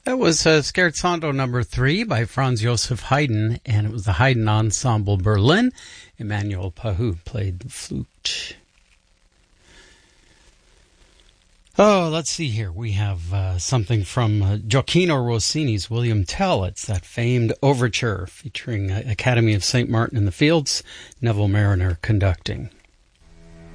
That was Scherzando number 3 by Franz Joseph Haydn, and it was the Haydn Ensemble Berlin. Emmanuel Pahud played the flute. Oh, let's see here. We have something from Gioacchino Rossini's William Tell. It's that famed overture featuring Academy of St. Martin in the Fields, Neville Marriner conducting.